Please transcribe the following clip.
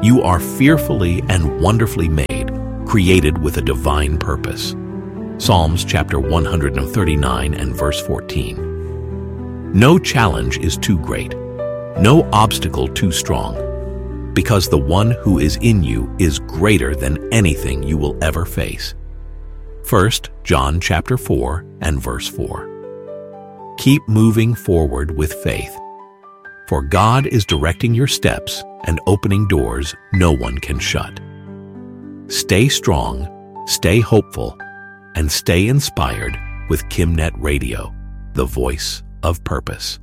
You are fearfully and wonderfully made, created with a divine purpose. Psalms chapter 139 and verse 14. No challenge is too great, no obstacle too strong, because the one who is in you is greater than anything you will ever face. 1 John chapter 4 and verse 4. Keep moving forward with faith, for God is directing your steps and opening doors no one can shut. Stay strong, stay hopeful, and stay inspired with KimNet Radio, the voice of purpose.